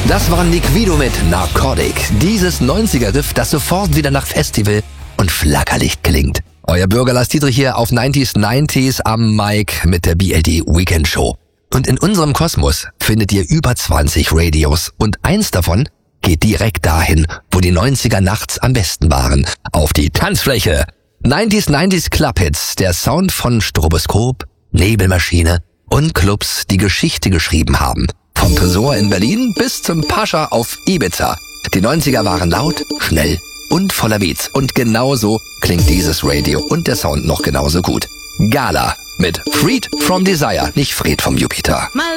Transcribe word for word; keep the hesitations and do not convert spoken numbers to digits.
Das war Nick Vido mit Narcotic. Dieses neunziger-Riff, das sofort wieder nach Festival und Flackerlicht klingt. Euer Bürger Lars Dietrich hier auf neunzig neunzig am Mic mit der B L D Weekend Show. Und in unserem Kosmos findet ihr über zwanzig Radios und eins davon geht direkt dahin, wo die neunziger nachts am besten waren, auf die Tanzfläche. neunzig neunzig Club Hits, der Sound von Stroboskop, Nebelmaschine und Clubs, die Geschichte geschrieben haben. Vom Tresor in Berlin bis zum Pascha auf Ibiza. Die neunziger waren laut, schnell und voller Beats. Und genauso klingt dieses Radio und der Sound noch genauso gut. Gala mit Freed from Desire, nicht Fred vom Jupiter.